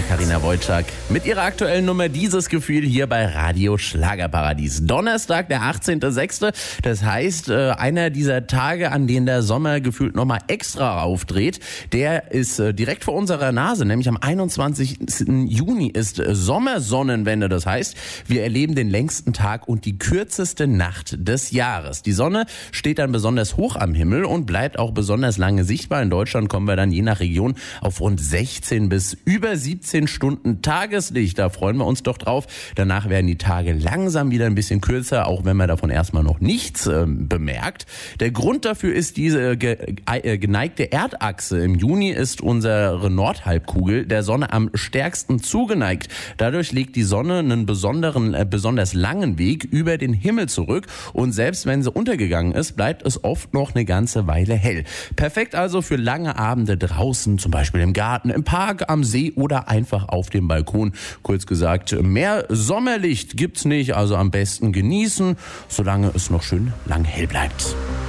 Carina Wojcik mit ihrer aktuellen Nummer Dieses Gefühl hier bei Radio Schlagerparadies. Donnerstag, der 18.06. Das heißt, einer dieser Tage, an denen der Sommer gefühlt nochmal extra aufdreht, der ist direkt vor unserer Nase, nämlich am 21. Juni ist Sommersonnenwende. Das heißt, wir erleben den längsten Tag und die kürzeste Nacht des Jahres. Die Sonne steht dann besonders hoch am Himmel und bleibt auch besonders lange sichtbar. In Deutschland kommen wir dann je nach Region auf rund 16 bis über 17 Stunden Tageslicht. Da freuen wir uns doch drauf. Danach werden die Tage langsam wieder ein bisschen kürzer, auch wenn man davon erstmal noch nichts bemerkt. Der Grund dafür ist diese geneigte Erdachse. Im Juni ist unsere Nordhalbkugel der Sonne am stärksten zugeneigt. Dadurch legt die Sonne einen besonders langen Weg über den Himmel zurück und selbst wenn sie untergegangen ist, bleibt es oft noch eine ganze Weile hell. Perfekt also für lange Abende draußen, zum Beispiel im Garten, im Park, am See oder einfach auf dem Balkon. Kurz gesagt, mehr Sommerlicht gibt's nicht, also am besten genießen, solange es noch schön lang hell bleibt.